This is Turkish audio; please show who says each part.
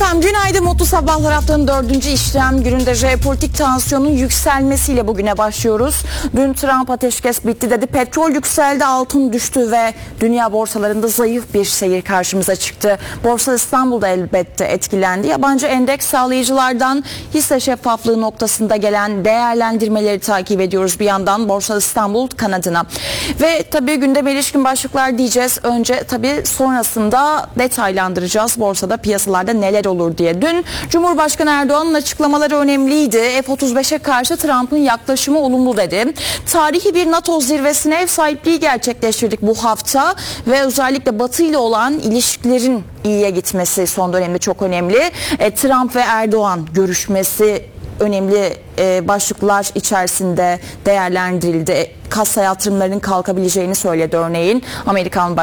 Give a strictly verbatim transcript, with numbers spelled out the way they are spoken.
Speaker 1: Efendim günaydın, mutlu sabahlar. Haftanın dördüncü işlem gününde jeopolitik tansiyonun yükselmesiyle bugüne başlıyoruz. Dün Trump ateşkes bitti dedi, petrol yükseldi, altın düştü ve dünya borsalarında zayıf bir seyir karşımıza çıktı. Borsa İstanbul'da elbette etkilendi. Yabancı endeks sağlayıcılardan hisse şeffaflığı noktasında gelen değerlendirmeleri takip ediyoruz bir yandan Borsa İstanbul kanadına. Ve tabii gündeme ilişkin başlıklar diyeceğiz. Önce tabii sonrasında detaylandıracağız borsada, piyasalarda neler olur diye. Dün Cumhurbaşkanı Erdoğan'ın açıklamaları önemliydi. F otuz beşe karşı Trump'ın yaklaşımı olumlu dedi. Tarihi bir NATO zirvesine ev sahipliği gerçekleştirdik bu hafta ve özellikle Batı ile olan ilişkilerin iyiye gitmesi son dönemde çok önemli. E, Trump ve Erdoğan görüşmesi önemli e, başlıklar içerisinde değerlendirildi. Kasa yatırımlarının kalkabileceğini söyledi örneğin Amerikan